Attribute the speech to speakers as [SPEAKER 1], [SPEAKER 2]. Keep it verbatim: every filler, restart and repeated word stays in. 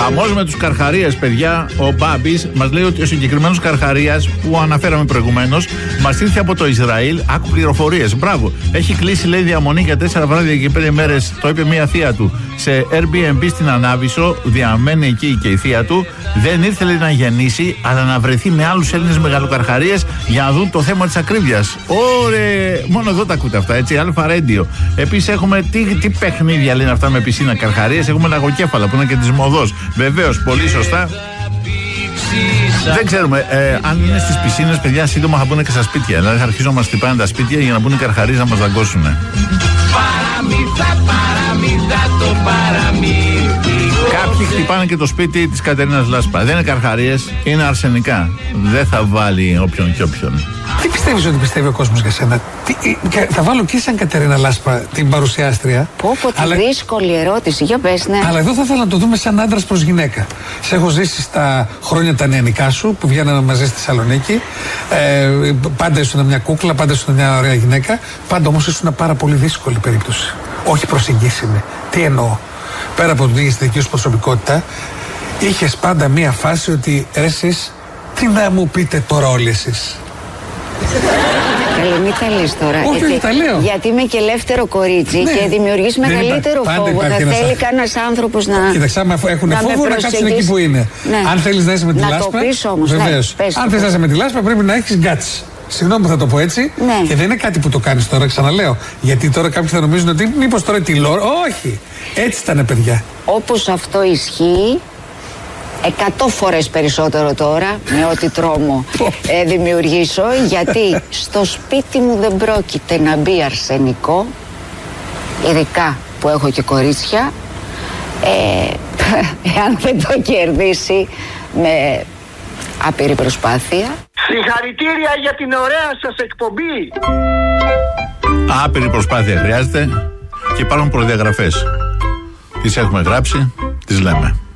[SPEAKER 1] Χαμός με τους καρχαρίες, παιδιά. Ο Μπάμπης μας λέει ότι ο συγκεκριμένος καρχαρίας που αναφέραμε προηγουμένως μας ήρθε από το Ισραήλ. Άκου πληροφορίες. Μπράβο. Έχει κλείσει, λέει, διαμονή για τέσσερα βράδια και πέντε μέρες. Το είπε μία θεία του σε Airbnb στην Ανάβησο. Διαμένει εκεί και η θεία του. Δεν ήρθε, λέει, να γεννήσει, αλλά να βρεθεί με άλλους Έλληνες μεγαλοκαρχαρίες για να δουν το θέμα της ακρίβειας. Ωραία. Μόνο εδώ τα ακούτε αυτά, έτσι. Αλφα Radio. Επίσης έχουμε τι, τι παιχνίδια λένε αυτά με πισίνα καρχαρίες. Έχουμε λαγοκέφαλα που είναι και της μοδός. Βεβαίως, πολύ σωστά. Δεν ξέρουμε ε, αν είναι στις πισίνες, παιδιά, σύντομα θα μπουν και στα σπίτια. Δηλαδή θα αρχίσουν να μας χτυπάνε τα σπίτια για να μπουν οι καρχαρίες να μας δαγκώσουν. Κάποιοι χτυπάνε και το σπίτι της Κατερίνας Λάσπα. Δεν είναι καρχαρίες, είναι αρσενικά. Δεν θα βάλει όποιον και όποιον.
[SPEAKER 2] Τι πιστεύεις ότι πιστεύει ο κόσμος για σένα? Τι, θα βάλω και σαν Κατερίνα Λάσπα την παρουσιάστρια.
[SPEAKER 3] Πω πω, τι αλλά... δύσκολη ερώτηση, για πες, ναι.
[SPEAKER 2] Αλλά εδώ θα ήθελα να το δούμε σαν άντρας προς γυναίκα. Σε έχω ζήσει στα χρόνια τα νεανικά σου που βγαίναμε μαζί στη Θεσσαλονίκη. Ε, πάντα ήσουν μια κούκλα, πάντα ήσουν μια ωραία γυναίκα. Πάντα όμως ήσουν πάρα πολύ δύσκολη περίπτωση. Όχι προσεγγίσιμη. Τι εννοώ? Πέρα από την ίδια δική σου προσωπικότητα, είχες πάντα μία φάση ότι εσείς τι να μου πείτε τώρα όλοι εσείς.
[SPEAKER 3] Καλή, μην τα λες τώρα.
[SPEAKER 2] Όχι,
[SPEAKER 3] γιατί,
[SPEAKER 2] τα λέω.
[SPEAKER 3] γιατί είμαι και ελεύθερο κορίτσι, ναι, και δημιουργείς μεγαλύτερο
[SPEAKER 2] υπά,
[SPEAKER 3] φόβο. Θα θέλει κανένας άνθρωπος να.
[SPEAKER 2] Κοίταξε, άμα έχουν φόβο να κάτσουν εκεί που είναι.
[SPEAKER 3] Ναι.
[SPEAKER 2] Αν θέλεις να είσαι με τη
[SPEAKER 3] να
[SPEAKER 2] Λάσπα.
[SPEAKER 3] Το πεις όμως,
[SPEAKER 2] βεβαίως.
[SPEAKER 3] Ναι,
[SPEAKER 2] αν θες να είσαι με τη Λάσπα, πρέπει να έχεις guts. Συγγνώμη που θα το πω έτσι.
[SPEAKER 3] Ναι.
[SPEAKER 2] Και δεν είναι κάτι που το κάνεις τώρα, ξαναλέω. Γιατί τώρα κάποιοι θα νομίζουν ότι μήπως τώρα τη λόρ. Όχι. Έτσι ήταν, παιδιά.
[SPEAKER 3] Όπως αυτό ισχύει. Εκατό φορές περισσότερο τώρα, με ό,τι τρόμο ε, δημιουργήσω, γιατί στο σπίτι μου δεν πρόκειται να μπει αρσενικό, ειδικά που έχω και κορίτσια, ε, εάν δεν το κερδίσει με άπειρη προσπάθεια.
[SPEAKER 4] Συγχαρητήρια για την ωραία σας εκπομπή.
[SPEAKER 1] Άπειρη προσπάθεια χρειάζεται και υπάρχουν προδιαγραφές. Τις έχουμε γράψει, τις λέμε.